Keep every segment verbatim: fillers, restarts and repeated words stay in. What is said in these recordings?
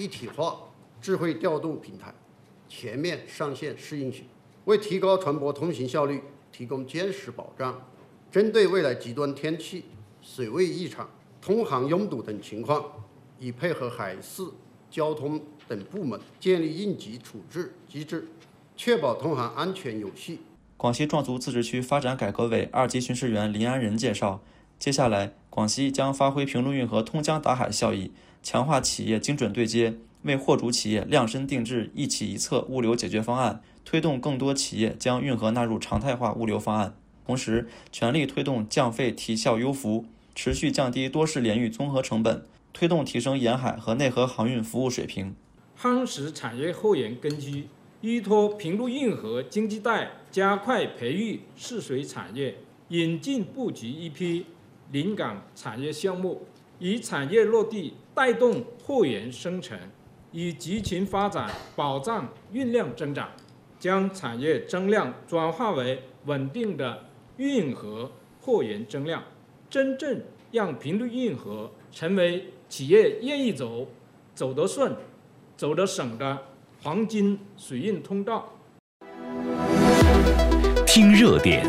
一体化智慧调度平台全面上线试运行，为提高船舶通行效率提供坚实保障。针对未来极端天气、水位异常、通航拥堵等情况，已配合海事、交通等部门建立应急处置机制，确保通航安全有序。 广西壮族自治区发展改革委二级巡视员林安仁介绍，接下来广西将发挥平陆运河通江达海效益，强化企业精准对接，为货主企业量身定制一企一策物流解决方案，推动更多企业将运河纳入常态化物流方案。同时，全力推动降费提效优服，持续降低多式联运综合成本，推动提升沿海和内河航运服务水平。 夯实产业后沿根基，依托平陆运河经济带，加快培育试水产业，引进布局一批临港产业项目，以产业落地带动货源生成，以集群发展保障运量增长，将产业增量转化为稳定的运河货源增量，真正让平陆运河成为企业愿意走、走得顺、走得省的黄金水运通道。 听热点。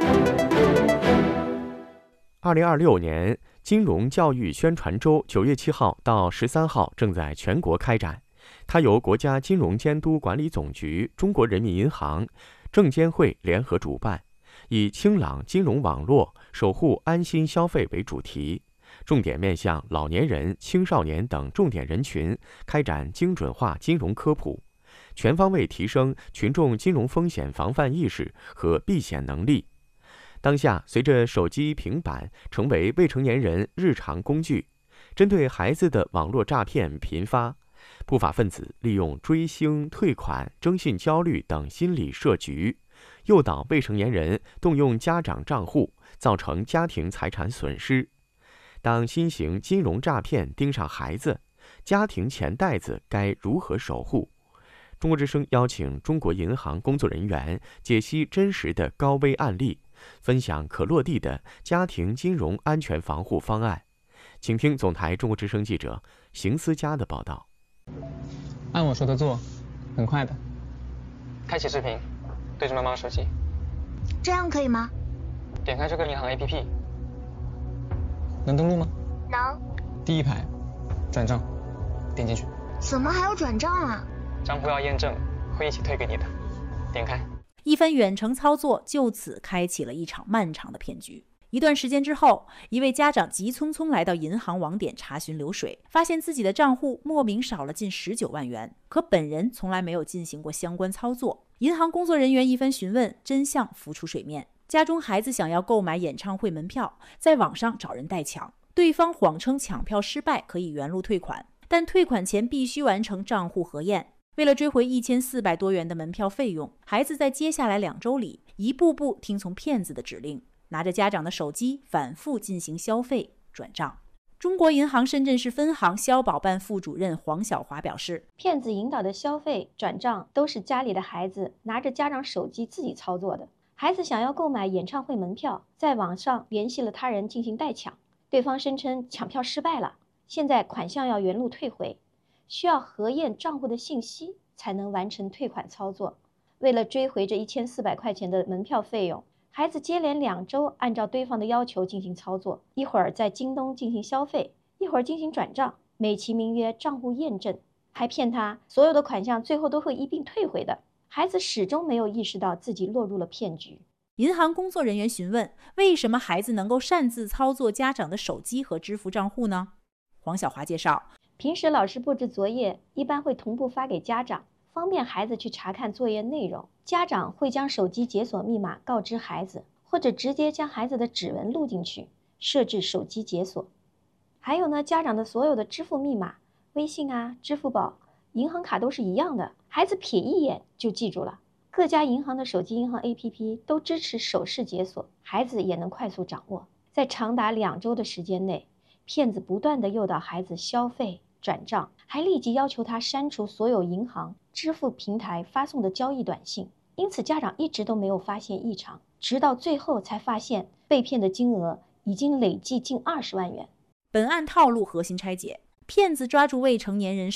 二零二六年金融教育宣传周九月七号到十三号正在全国开展，它由国家金融监督管理总局、中国人民银行、证监会联合主办，以清朗金融网络，守护安心消费为主题，重点面向老年人、青少年等重点人群开展精准化金融科普，全方位提升群众金融风险防范意识和避险能力。当下，随着手机、平板成为未成年人日常工具，针对孩子的网络诈骗频发，不法分子利用追星、退款、征信焦虑等心理设局，诱导未成年人动用家长账户，造成家庭财产损失。当新型金融诈骗盯上孩子，家庭钱袋子该如何守护？中国之声邀请中国银行工作人员解析真实的高危案例，分享可落地的家庭金融安全防护方案。请听总台中国之声记者邢思佳的报道。 按我说的做，很快的。开启视频，对着妈妈手机。 这样可以吗？ 点开这个银行 A P P， 能登录吗？ 能。 第一排，转账，点进去。 怎么还要转账啊？ 账户要验证，会一起退给你的。点开。 一番远程操作就此开启了一场漫长的骗局。一段时间之后，一位家长急匆匆来到银行网点查询流水，发现自己的账户莫名少了近十九万元，可本人从来没有进行过相关操作。银行工作人员一番询问，真相浮出水面。家中孩子想要购买演唱会门票，在网上找人代抢，对方谎称抢票失败可以原路退款，但退款前必须完成账户核验。为了追回一千四百多元的门票费用，孩子在接下来两周里一步步听从骗子的指令，拿着家长的手机反复进行消费转账。中国银行深圳市分行消保办副主任黄晓华表示， 骗子引导的消费转账都是家里的孩子拿着家长手机自己操作的。孩子想要购买演唱会门票，在网上联系了他人进行代抢，对方声称抢票失败了，现在款项要原路退回，需要核验账户的信息才能完成退款操作。为了追回这一千四百块钱的门票费用，孩子接连两周按照对方的要求进行操作，一会儿在京东进行消费，一会儿进行转账，美其名曰账户验证，还骗他所有的款项最后都会一并退回的。孩子始终没有意识到自己落入了骗局。 银行工作人员询问，为什么孩子能够擅自操作家长的手机和支付账户呢？黄晓华介绍， 平时老师布置作业一般会同步发给家长，方便孩子去查看作业内容。家长会将手机解锁密码告知孩子，或者直接将孩子的指纹录进去，设置手机解锁。还有呢，家长的所有的支付密码，微信啊、支付宝、银行卡都是一样的，孩子瞥一眼就记住了。各家银行的手机银行 A P P 都支持手势解锁，孩子也能快速掌握。在长达两周的时间内，骗子不断地诱导孩子消费转账，还立即要求他删除所有银行支付平台发送的交易短信。因此家长一直都没有发现异常，直到最后才发现被骗的金额已经累计近二十万元。 本案套路核心拆解，骗子抓住未成年人